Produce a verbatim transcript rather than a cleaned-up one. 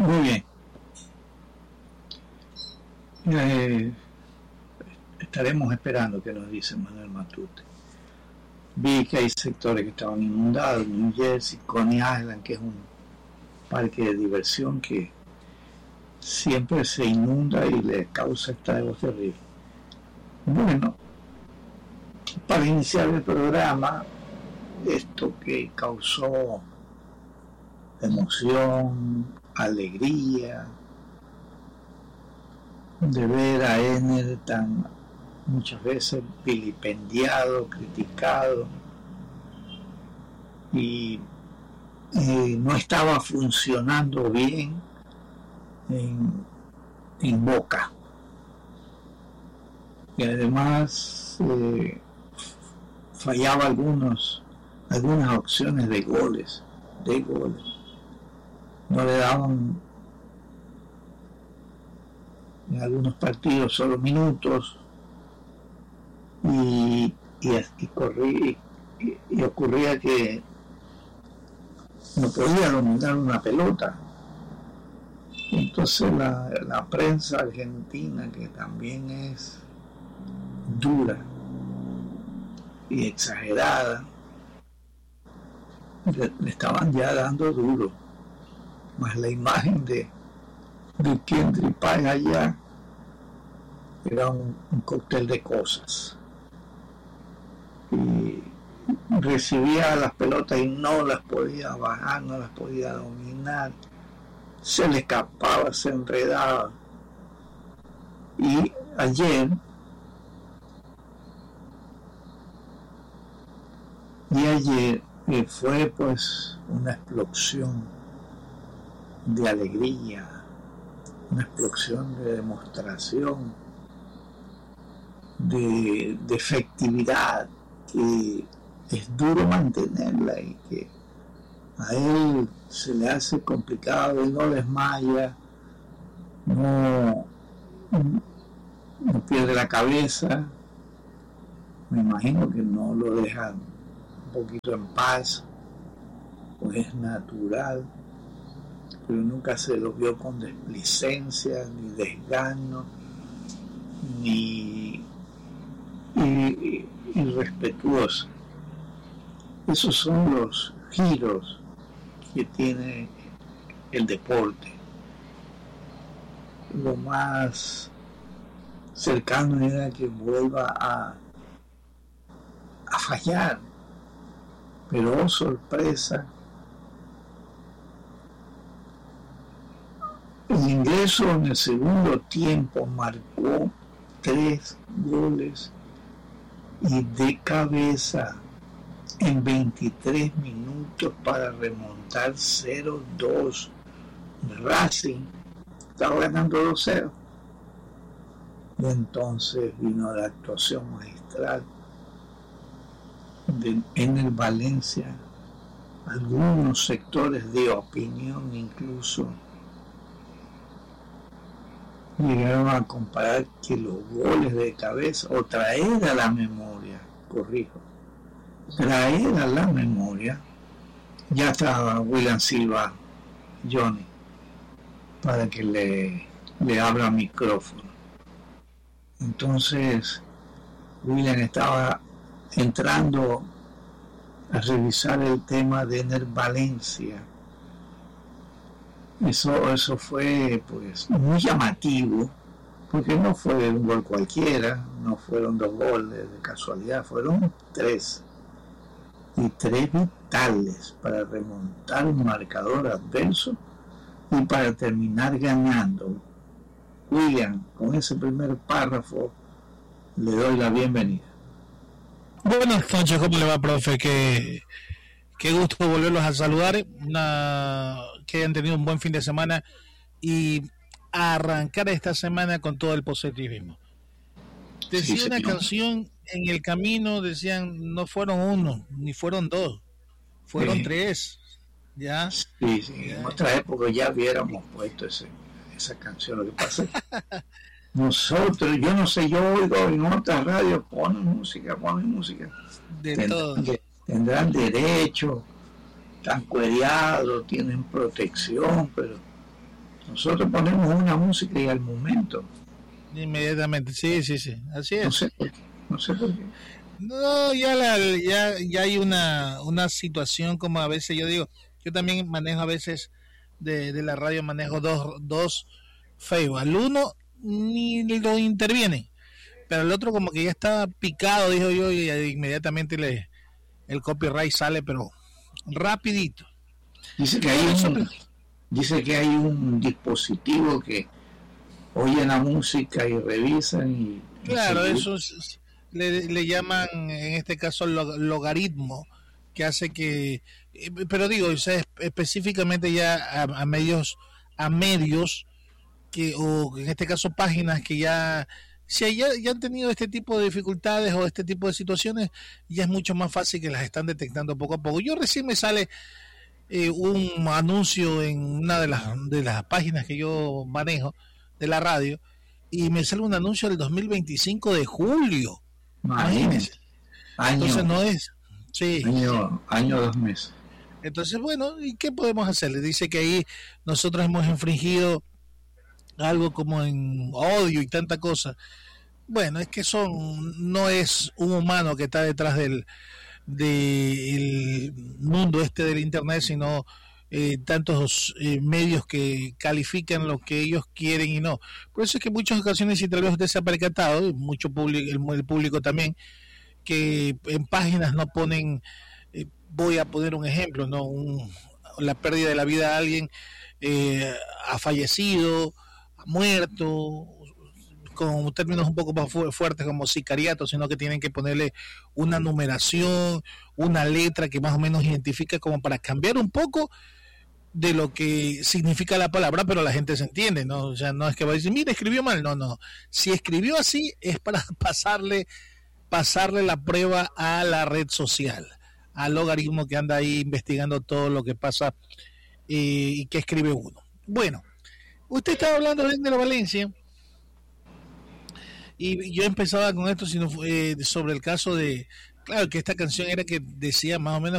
Muy bien. Eh, estaremos esperando que nos dice Manuel Matute. Vi que hay sectores que estaban inundados, New Jersey, Coney Island, que es un parque de diversión que siempre se inunda y le causa estragos terribles. Bueno, para iniciar el programa, esto que causó emoción, alegría, de ver a Ener tan muchas veces vilipendiado, criticado, y eh, no estaba funcionando bien en, en Boca, y además eh, fallaba algunos algunas opciones de goles de goles no le daban en algunos partidos solo minutos, y, y, y, corrí, y, y ocurría que no podía dominar una pelota. Entonces la, la prensa argentina, que también es dura y exagerada, le, le estaban ya dando duro, más la imagen de de Kendrick Pye allá era un, un cóctel de cosas, y recibía las pelotas y no las podía bajar, no las podía dominar, se le escapaba, se enredaba. Y ayer y ayer eh, fue pues una explosión de alegría, una explosión de demostración de, de efectividad, que es duro mantenerla y que a él se le hace complicado, y no desmaya, no, no pierde la cabeza. Me imagino que no lo dejan un poquito en paz, pues es natural, pero nunca se lo vio con desplicencia, ni desgano, ni irrespetuoso. Esos son los giros que tiene el deporte. Lo más cercano era que vuelva a, a fallar, pero oh, sorpresa, el ingreso en el segundo tiempo marcó tres goles y de cabeza en veintitrés minutos para remontar cero dos. Racing estaba ganando dos cero. Y entonces vino la actuación magistral de Ener Valencia. Algunos sectores de opinión incluso llegaron a comparar que los goles de cabeza, o traer a la memoria, corrijo, traer a la memoria, ya estaba William Silva, Johnny, para que le, le abra micrófono. Entonces William estaba entrando a revisar el tema de Ener Valencia. Eso, eso fue pues muy llamativo, porque no fue un gol cualquiera, no fueron dos goles de casualidad, fueron tres, y tres vitales para remontar un marcador adverso y para terminar ganando. William, con ese primer párrafo le doy la bienvenida. Buenas noches, ¿cómo le va, profe? Qué, qué gusto volverlos a saludar, una, que hayan tenido un buen fin de semana y a arrancar esta semana con todo el positivismo. Decía sí, una canción, en el camino decían, no fueron uno, ni fueron dos, fueron sí. tres, ¿ya? Sí, sí, ¿ya? En otra época ya hubiéramos puesto ese, esa canción, lo que pasa es nosotros, yo no sé, yo oigo en otras radios, ponen música, ponen música. De tendrán, todo. Que, tendrán derecho, están cuereados, tienen protección, pero Nosotros ponemos una música y al momento. Inmediatamente, sí, sí, sí, así es. No sé por qué, no sé por qué. No, ya, la, ya, ya hay una, una situación como a veces yo digo, yo también manejo a veces de, de la radio, manejo dos, dos Facebook. Al uno ni lo interviene, pero el otro como que ya está picado, dijo yo, y inmediatamente le, el copyright sale, pero rapidito. Dice que hay un, dice que hay un dispositivo que oye la música y revisan y... Claro, eso es, le, le llaman en este caso log, logaritmo, que hace que, pero digo, o sea, específicamente ya a, a medios, a medios que, o en este caso páginas que ya, si ya, ya han tenido este tipo de dificultades o este tipo de situaciones, ya es mucho más fácil que las están detectando poco a poco. Yo recién me sale eh, un anuncio en una de las, de las páginas que yo manejo, de la radio, y me sale un anuncio del dos mil veinticinco de julio. Imagínense. Año, Entonces no es. Sí. Año, año, dos meses. Entonces, bueno, ¿y qué podemos hacer? Le dice que ahí nosotros hemos infringido algo como en odio y tanta cosa. Bueno, es que son, no es un humano que está detrás del, del mundo este del internet, sino eh, tantos eh, medios que califican lo que ellos quieren y no. Por eso es que en muchas ocasiones, si tal vez usted se ha percatado, y mucho público, el, el público también, que en páginas no ponen, eh, voy a poner un ejemplo, no un, la pérdida de la vida de alguien, eh, ha fallecido, ha muerto, con términos un poco más fuertes como sicariato, sino que tienen que ponerle una numeración, una letra que más o menos identifica, como para cambiar un poco de lo que significa la palabra, pero la gente se entiende, ¿no? O sea, no es que va a decir, mira, escribió mal, no, no. Si escribió así es para pasarle, pasarle la prueba a la red social, al logaritmo que anda ahí investigando todo lo que pasa eh, y que escribe uno. Bueno, usted estaba hablando de la Valencia, y yo empezaba con esto sino, eh, sobre el caso de, claro, que esta canción era que decía más o menos